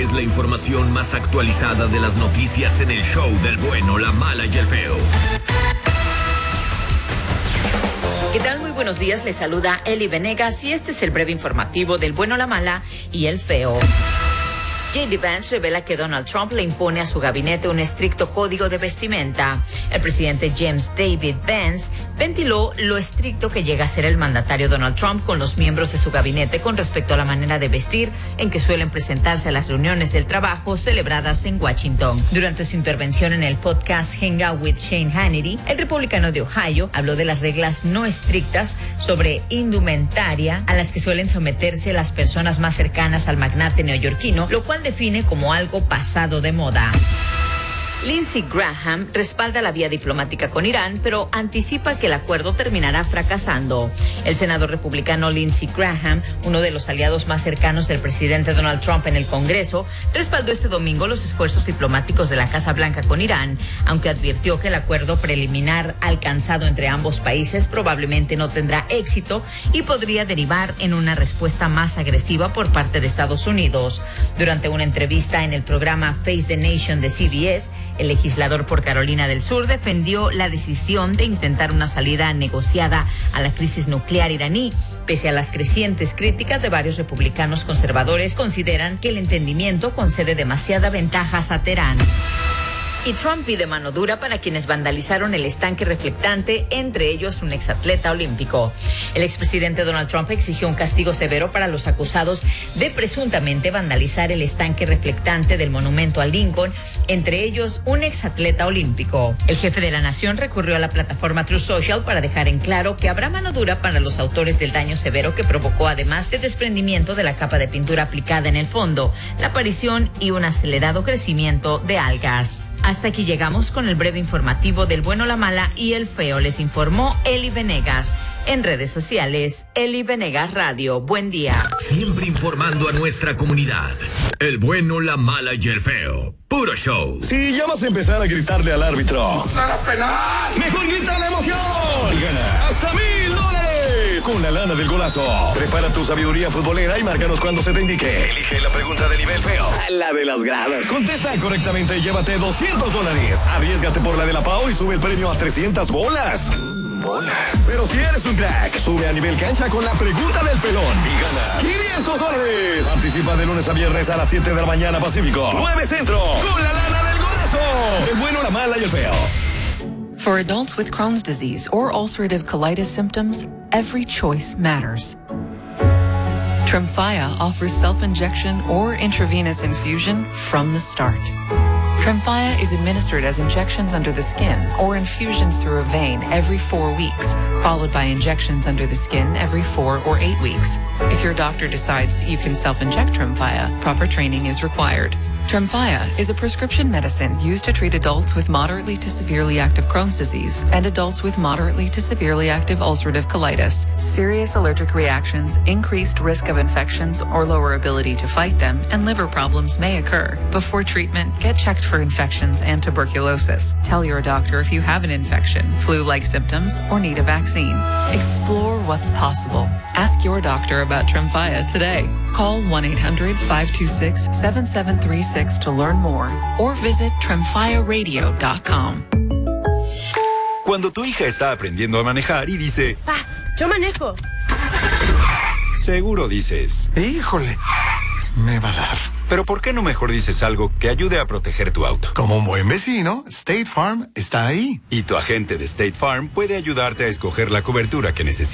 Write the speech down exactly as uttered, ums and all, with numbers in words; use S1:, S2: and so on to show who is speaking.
S1: es la información más actualizada de las noticias en el show del bueno, la mala y el feo.
S2: ¿Qué tal? Muy buenos días, les saluda Eli Venegas y este es el breve informativo del bueno, la mala y el feo. J D. Vance revela que Donald Trump le impone a su gabinete un estricto código de vestimenta. El presidente James David Vance ventiló lo estricto que llega a ser el mandatario Donald Trump con los miembros de su gabinete con respecto a la manera de vestir en que suelen presentarse a las reuniones del trabajo celebradas en Washington. Durante su intervención en el podcast Hangout with Shane Hannity, el republicano de Ohio habló de las reglas no estrictas sobre indumentaria a las que suelen someterse las personas más cercanas al magnate neoyorquino, lo cual define como algo pasado de moda. Lindsey Graham respalda la vía diplomática con Irán, pero anticipa que el acuerdo terminará fracasando. El senador republicano Lindsey Graham, uno de los aliados más cercanos del presidente Donald Trump en el Congreso, respaldó este domingo los esfuerzos diplomáticos de la Casa Blanca con Irán, aunque advirtió que el acuerdo preliminar alcanzado entre ambos países probablemente no tendrá éxito y podría derivar en una respuesta más agresiva por parte de Estados Unidos. Durante una entrevista en el programa Face the Nation de C B S, el legislador por Carolina del Sur defendió la decisión de intentar una salida negociada a la crisis nuclear iraní. Pese a las crecientes críticas de varios republicanos conservadores, consideran que el entendimiento concede demasiadas ventajas a Teherán. Y Trump pide mano dura para quienes vandalizaron el estanque reflectante, entre ellos un exatleta olímpico. El expresidente Donald Trump exigió un castigo severo para los acusados de presuntamente vandalizar el estanque reflectante del monumento a Lincoln, entre ellos un exatleta olímpico. El jefe de la nación recurrió a la plataforma Truth Social para dejar en claro que habrá mano dura para los autores del daño severo que provocó, además de desprendimiento de la capa de pintura aplicada en el fondo, la aparición y un acelerado crecimiento de algas. Hasta aquí llegamos con el breve informativo del bueno, la mala y el feo. Les informó Eli Venegas. En redes sociales, Eli Venegas Radio. Buen día.
S1: Siempre informando a nuestra comunidad. El bueno, la mala y el feo. Puro show.
S3: Si ya vas a empezar a gritarle al árbitro,
S4: ¡Nada penal!
S3: ¡mejor grita la emoción! Y gana hasta mil dólares con la lana del golazo. Prepara tu sabiduría futbolera y márcanos cuando se te indique. Elige la pregunta de nivel feo, la de las gradas. Contesta correctamente y llévate doscientos dólares. Arriésgate por la de la Pau y sube el premio a trescientas bolas. Bolas. Pero si eres un crack, sube a nivel cancha con la pregunta del pelón y gana quinientos dólares. Participa de lunes a viernes a las siete de la mañana Pacífico, nueve Centro, con la lana del golazo. El bueno, la mala y el feo.
S5: For adults with Crohn's disease or ulcerative colitis symptoms, every choice matters. Tremfya offers self-injection or intravenous infusion from the start. Tremfya is administered as injections under the skin or infusions through a vein every four weeks, followed by injections under the skin every four or eight weeks. If your doctor decides that you can self-inject Tremfya, proper training is required. Tremfya is a prescription medicine used to treat adults with moderately to severely active Crohn's disease and adults with moderately to severely active ulcerative colitis. Serious allergic reactions, increased risk of infections or lower ability to fight them, and liver problems may occur. Before treatment, get checked for infections and tuberculosis. Tell your doctor if you have an infection, flu-like symptoms, or need a vaccine. Explore what's possible. Ask your doctor about Tremfya today. Call one eight hundred five two six seven seven three six to learn more or visit tremfya radio dot com.
S6: Cuando tu hija está aprendiendo a manejar y dice,
S7: Pa, yo manejo.
S6: seguro dices,
S3: Híjole, me va a dar.
S6: pero ¿por qué no mejor dices algo que ayude a proteger tu auto?
S3: Como un buen vecino, State Farm está ahí.
S6: Y tu agente de State Farm puede ayudarte a escoger la cobertura que necesitas.